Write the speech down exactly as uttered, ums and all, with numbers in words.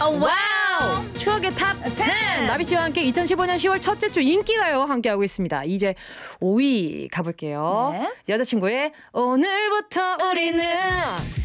오, 와우. 추억의 탑 텐. 나비 씨와 함께 이천십오 년 시월 첫째 주 인기가요 함께하고 있습니다. 이제 오 위 가볼게요. 네. 여자친구의 오늘부터 우리는